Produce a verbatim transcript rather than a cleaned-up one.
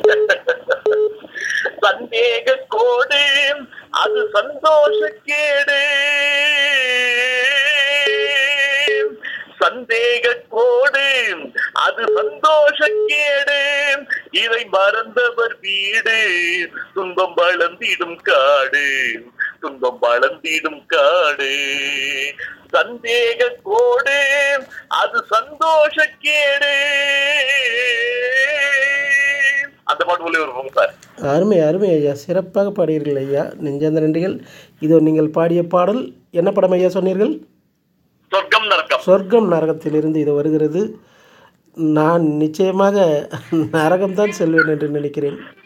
சந்தேக கோடு அது சந்தோஷக்கேடு, சந்தேக கோடு அது சந்தோஷக்கேடு, இதை மறந்தவர் வீடு துன்பம் வளர்ந்திடும் காடு, துன்பம் வளர்ந்திடும் காடு. சந்தேக கோடு அது சந்தோஷக்கேடு. அந்த பாட்டு போல வருவோம் சார். அருமை அருமை ஐயா, சிறப்பாக பாடியீர்கள் ஐயா, நெஞ்சார்ந்த நன்றிகள். இதோ நீங்கள் பாடிய பாடல் என்ன படம் ஐயா சொன்னீர்கள்? சொர்க்கம் நரகம். சொர்க்கம் நரகத்திலிருந்து இது வருகிறது. நான் நிச்சயமாக நரகம்தான் செல்வேன் என்று நினைக்கிறேன்.